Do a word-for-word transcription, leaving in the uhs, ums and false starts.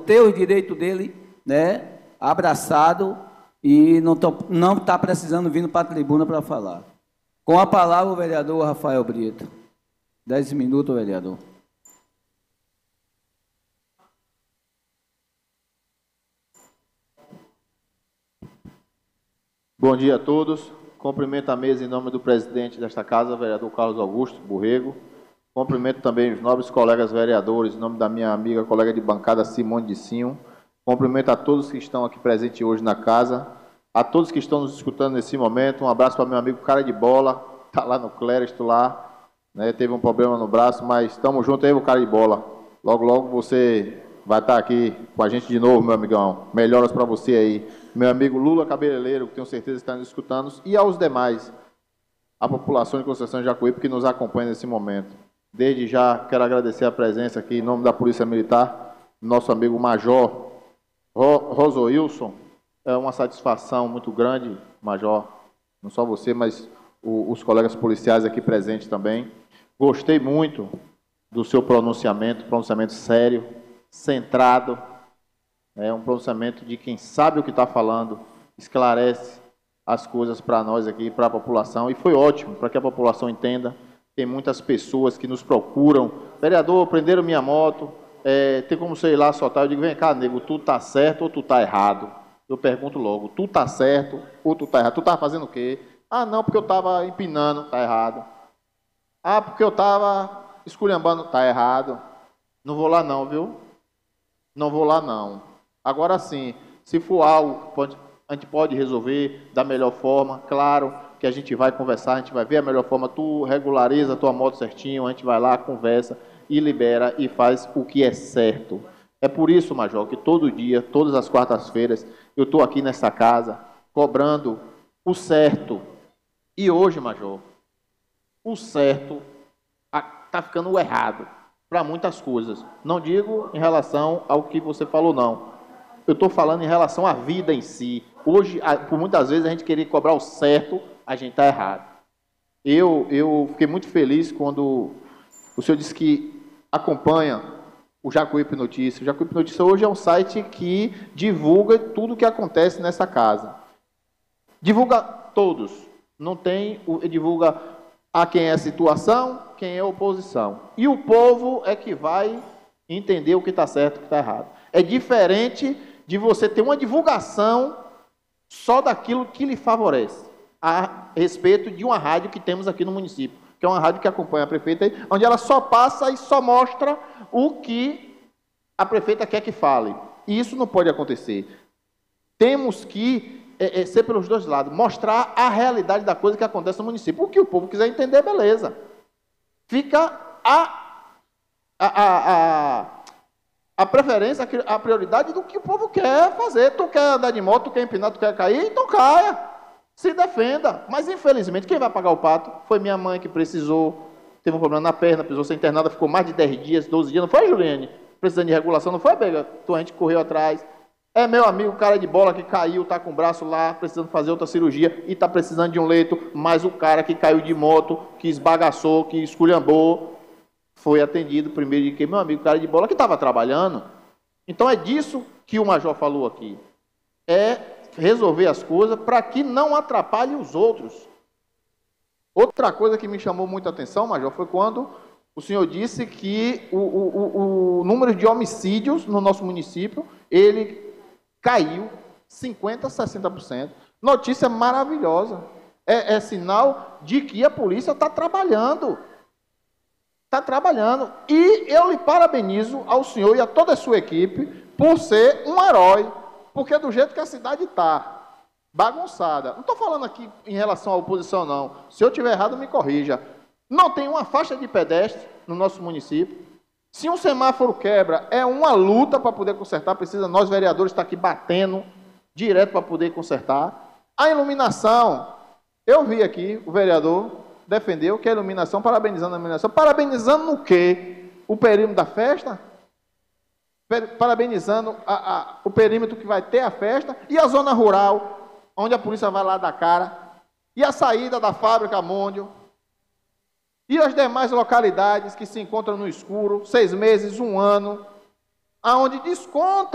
ter o direito dele, né, abraçado, e não está não tá precisando vir para a tribuna para falar. Com a palavra, o vereador Rafael Brito. Dez minutos, vereador. Bom dia a todos. Cumprimento a mesa em nome do presidente desta casa, vereador Carlos Augusto Borrego. Cumprimento também os nobres colegas vereadores, em nome da minha amiga, colega de bancada Simone de Sinho. Cumprimento a todos que estão aqui presentes hoje na casa, a todos que estão nos escutando nesse momento. Um abraço para meu amigo Cara de Bola, está lá no Cléristo, lá, né, teve um problema no braço, mas estamos juntos aí, o Cara de Bola. Logo, logo você vai estar aqui com a gente de novo, meu amigão. Melhoras para você aí. Meu amigo Lula Cabeleireiro, que tenho certeza está nos escutando, e aos demais, a população de Conceição de Jacuípe que nos acompanha nesse momento. Desde já, quero agradecer a presença aqui, em nome da Polícia Militar, nosso amigo Major Rosoilson. É uma satisfação muito grande, Major, não só você, mas o, os colegas policiais aqui presentes também. Gostei muito do seu pronunciamento, pronunciamento sério, centrado, é um pronunciamento de quem sabe o que está falando, esclarece as coisas para nós aqui, para a população, e foi ótimo, para que a população entenda. Tem muitas pessoas que nos procuram, vereador, prenderam minha moto, é, tem como você ir lá soltar? Eu digo, vem cá, nego, tu tá certo ou tu tá errado? Eu pergunto logo, tu tá certo ou tu tá errado? Tu tá fazendo o quê? Ah, não, porque eu estava empinando, tá errado. Ah, porque eu estava esculhambando, tá errado. Não vou lá não, viu? Não vou lá não. Agora sim, se for algo, pode, a gente pode resolver da melhor forma, claro que a gente vai conversar, a gente vai ver a melhor forma, tu regulariza a tua moto certinho, a gente vai lá, conversa e libera e faz o que é certo. É por isso, Major, que todo dia, todas as quartas-feiras, eu estou aqui nessa casa, cobrando o certo. E hoje, Major, o certo está ficando o errado para muitas coisas. Não digo em relação ao que você falou, não. Eu estou falando em relação à vida em si. Hoje, por muitas vezes, a gente querer cobrar o certo, a gente está errado. Eu, eu fiquei muito feliz quando o senhor disse que acompanha o Jacuípe Notícias. O Jacuípe Notícias hoje é um site que divulga tudo o que acontece nessa casa. Divulga todos. Não tem, divulga a quem é situação, quem é oposição. E o povo é que vai entender o que está certo e o que está errado. É diferente de você ter uma divulgação só daquilo que lhe favorece, a respeito de uma rádio que temos aqui no município, que é uma rádio que acompanha a prefeita, onde ela só passa e só mostra o que a prefeita quer que fale. E isso não pode acontecer. Temos que é, é, ser pelos dois lados, mostrar a realidade da coisa que acontece no município. O que o povo quiser entender, beleza. Fica a, a, a, a, a preferência, a prioridade do que o povo quer fazer. Tu quer andar de moto, tu quer empinar, tu quer cair, então caia. Se defenda. Mas, infelizmente, quem vai pagar o pato foi minha mãe, que precisou, teve um problema na perna, precisou ser internada, ficou mais de dez dias, doze dias. Não foi, Juliane? Precisando de regulação, não foi, Bega? Então a gente correu atrás. É meu amigo, cara de bola, que caiu, está com o braço lá, precisando fazer outra cirurgia e está precisando de um leito, mas o cara que caiu de moto, que esbagaçou, que esculhambou, foi atendido primeiro de que meu amigo, cara de bola, que estava trabalhando. Então é disso que o Major falou aqui. É resolver as coisas para que não atrapalhe os outros. Outra coisa que me chamou muita atenção, Major, foi quando o senhor disse que o, o, o, o número de homicídios no nosso município, ele caiu cinquenta por cento, sessenta por cento. Notícia maravilhosa. É, é sinal de que a polícia está trabalhando. Está trabalhando. E eu lhe parabenizo ao senhor e a toda a sua equipe por ser um herói. Porque do jeito que a cidade está, bagunçada. Não estou falando aqui em relação à oposição, não. Se eu estiver errado, me corrija. Não tem uma faixa de pedestre no nosso município. Se um semáforo quebra, é uma luta para poder consertar, precisa nós, vereadores, estar aqui batendo direto para poder consertar. A iluminação, eu vi aqui, o vereador defendeu que a iluminação, parabenizando a iluminação, parabenizando no quê? O perímetro da festa? Parabenizando a, a, o perímetro que vai ter a festa, e a zona rural, onde a polícia vai lá dar cara, e a saída da fábrica Môndio, e as demais localidades que se encontram no escuro, seis meses, um ano, aonde desconta